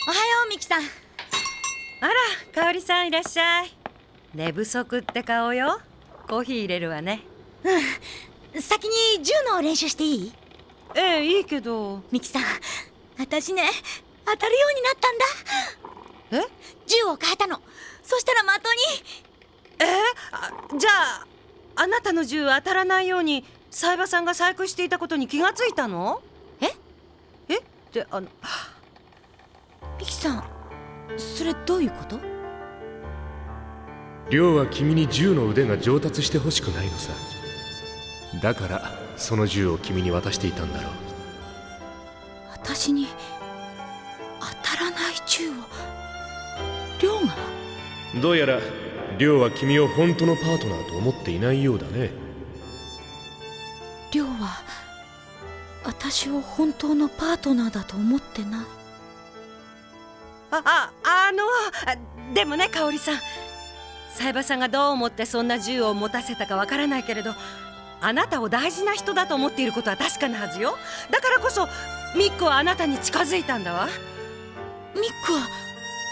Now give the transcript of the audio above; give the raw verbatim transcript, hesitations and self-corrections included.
おはようミキさん。 あら、香織さんいらっしゃい。寝不足って顔よ。コーヒー入れるわね。 うん、先に銃の練習していい？ ええ、いいけど。 ミキさん、私ね、当たるようになったんだ。 え？ 銃を変えたの。そしたら的に。 えあじゃああなたの銃当たらないように冴羽さんが細工していたことに気がついたの？ え？ えってあのミキさん、それどういうこと？ 亮は君に銃の腕が上達してほしくないのさ。だからその銃を君に渡していたんだろう。 私に当たらない銃を亮が？ どうやら亮は君を本当のパートナーと思っていないようだね。 亮は私を本当のパートナーだと思ってない。 あああのでもね、香織さん、冴羽さんがどう思ってそんな銃を持たせたかわからないけれど、あなたを大事な人だと思っていることは確かなはずよ。だからこそミックはあなたに近づいたんだわ。 ミックは